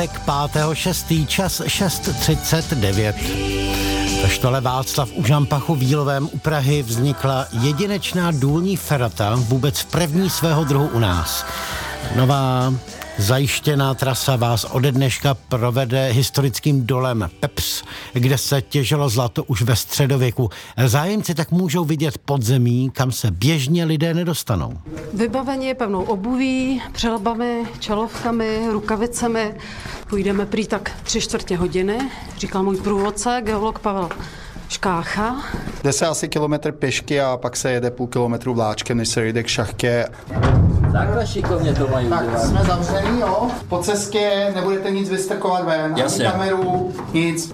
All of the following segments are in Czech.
5.6. čas 6:39. Ve štole Václav u Žampachu v Jílovém u Prahy vznikla jedinečná důlní ferata, vůbec v první svého druhu u nás. Nová zajištěná trasa vás ode dneška provede historickým dolem Pepř, kde se těžilo zlato už ve středověku. Zájemci tak můžou vidět podzemí, kam se běžně lidé nedostanou. Vybavení pevnou obuví, přelbami, čelovkami, rukavicemi. Půjdeme prý tak 3/4 hodiny, říkal můj průvodce, geolog Pavel Škácha. Jde se asi kilometr pěšky a pak se jede půl kilometru vláčkem, než se jde k šachtě. Takhle šikovně to mají udělat. Tak jsme zavřený, jo? Po cestě nebudete nic vystrkovat ven, ani kameru, nic.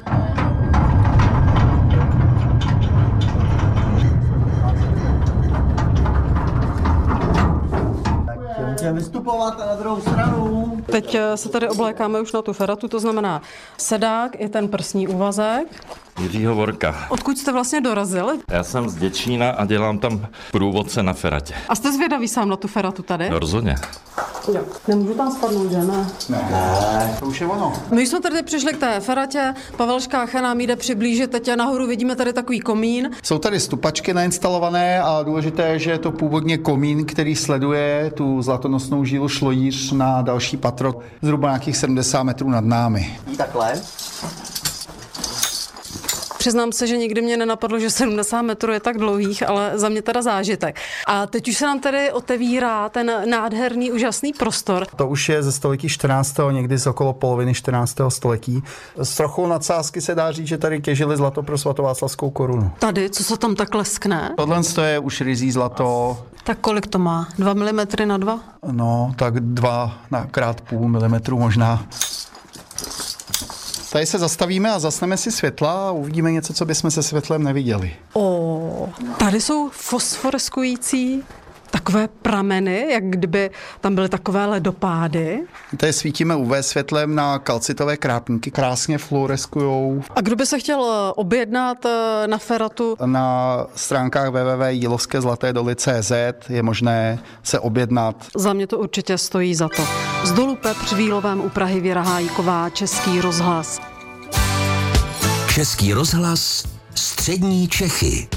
Můžeme vystupovat na druhou stranu. Teď se tady oblékáme už na tu feratu, to znamená sedák i ten prsní úvazek. Jiřího Vorka. Odkud jste vlastně dorazili? Já jsem z Děčína a dělám tam průvodce na feratě. A jste zvědavý sám na tu feratu tady? No, rozhodně. Jo. Nemůžu tam spadnout, že ne? Ne, to už je ono. My jsme tady přišli k té feratě, Pavel Škácha nám jde přiblížit, teď nahoru vidíme tady takový komín. Jsou tady stupačky nainstalované a důležité je, že je to původně komín, který sleduje tu zlatonosnou žílu Šlojíř na další patro, zhruba nějakých 70 metrů nad námi. Takhle. Přiznám se, že nikdy mě nenapadlo, že 70 metrů je tak dlouhých, ale za mě teda zážitek. A teď už se nám tady otevírá ten nádherný, úžasný prostor. To už je ze století 14. někdy z okolo poloviny 14. století. S trochou nadsázky se dá říct, že tady těžili zlato pro svatováclavskou korunu. Tady, co se tam tak leskne? Tohle je už ryzí zlato. Tak kolik to má? 2 mm na 2? No, tak 2x0,5 mm možná. Tady se zastavíme a zasneme si světla a uvidíme něco, co bychom se světlem neviděli. Tady jsou fosforeskující takové prameny, jak kdyby tam byly takové ledopády. Tady svítíme UV světlem na kalcitové krápníky, krásně fluoreskujou. A kdo by se chtěl objednat na feratu? Na stránkách www.jilovskezlatédoly.cz je možné se objednat. Za mě to určitě stojí za to. Z dolu Pepř v Jílovém u Prahy Věra Hájková, Český rozhlas. Český rozhlas, střední Čechy.